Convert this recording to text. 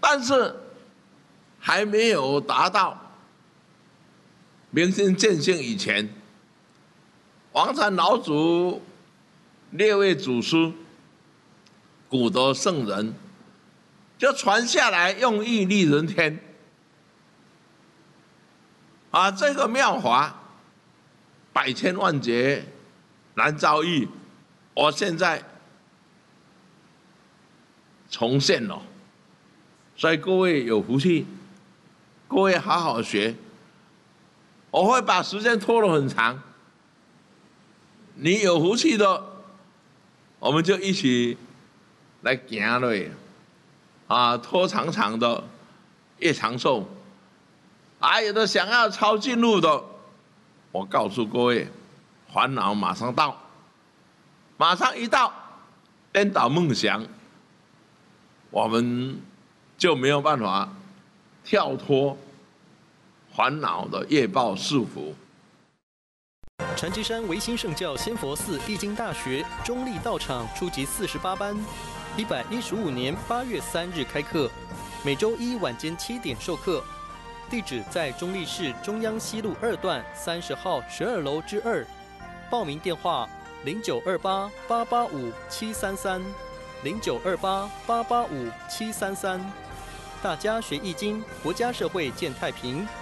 但是还没有达到明心见性以前，王禅老祖6位祖师古德圣人就传下来，用意利人天。这个妙法百千万劫难遭遇，我现在重现了，所以各位有福气，各位好好学。我会把时间拖得很长，你有福气的，我们就一起来行了，拖长长的越长寿。有的想要超进入的，我告诉各位，烦恼马上到，马上一到，颠倒梦想，我们就没有办法跳脱烦恼的业报束缚。 禅机山唯心圣教仙佛寺易经大学中立道场初级48班，115年8月3日开课，每周一晚间7点授课。地址在中立市中央西路2段30号12楼之2，报名电话0928885733，0928885733。大家学易经，国家社会健太平。